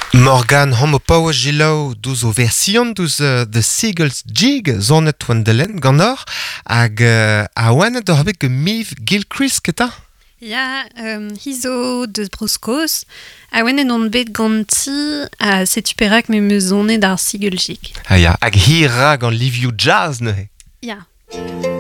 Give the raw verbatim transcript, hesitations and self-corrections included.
Morgan homopower gilo douz o version douz uh, The Seagulls Jig zonet wendelen gannor hag uh, a oanet d'ar bet ge Miv Gilchrist eta? Ya, um, hizo deus broskos, a oen on bet ganti a setu perak me meus zonet d'ar Seagull Jig. Ah ya, hag hira gant Liviu Jazz neuze. Ya.